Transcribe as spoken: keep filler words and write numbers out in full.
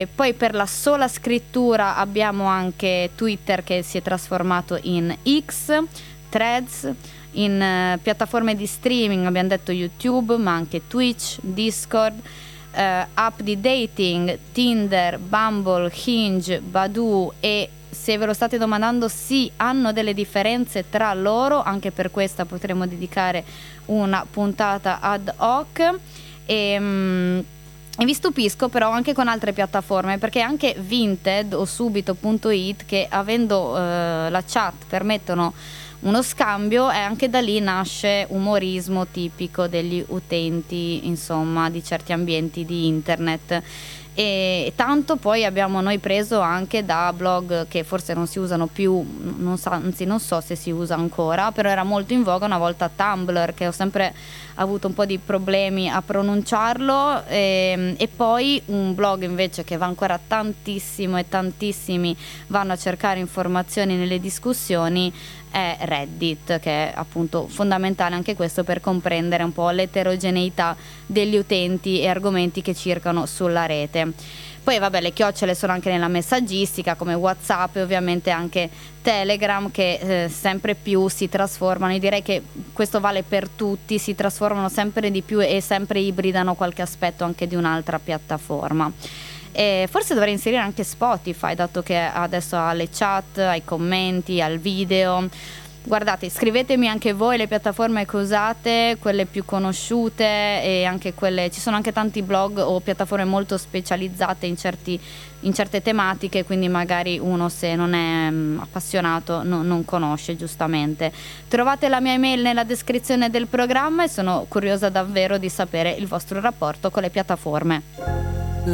E poi per la sola scrittura abbiamo anche Twitter che si è trasformato in X, Threads, in uh, piattaforme di streaming abbiamo detto YouTube, ma anche Twitch, Discord, uh, app di dating, Tinder, Bumble, Hinge, Badoo, e se ve lo state domandando, sì, hanno delle differenze tra loro, anche per questa potremo dedicare una puntata ad hoc. E um, E vi stupisco però anche con altre piattaforme, perché anche Vinted o subito punto it, che avendo eh, la chat permettono uno scambio, e anche da lì nasce umorismo tipico degli utenti, insomma, di certi ambienti di internet. E tanto poi abbiamo noi preso anche da blog che forse non si usano più, non so, anzi non so se si usa ancora, però era molto in voga una volta, Tumblr, che ho sempre avuto un po' di problemi a pronunciarlo, e, e poi un blog invece che va ancora tantissimo e tantissimi vanno a cercare informazioni nelle discussioni, è Reddit, che è appunto fondamentale anche questo per comprendere un po' l'eterogeneità degli utenti e argomenti che circolano sulla rete. Poi vabbè, le chiocciole sono anche nella messaggistica come WhatsApp, e ovviamente anche Telegram, che eh, sempre più si trasformano, io direi che questo vale per tutti, si trasformano sempre di più e sempre ibridano qualche aspetto anche di un'altra piattaforma. E forse dovrei inserire anche Spotify, dato che adesso ha le chat, ai commenti, al video. Guardate, scrivetemi anche voi le piattaforme che usate, quelle più conosciute, e anche quelle, ci sono anche tanti blog o piattaforme molto specializzate in certi in certe tematiche, quindi magari uno, se non è um, appassionato, no, non conosce, giustamente. Trovate la mia email nella descrizione del programma e sono curiosa davvero di sapere il vostro rapporto con le piattaforme.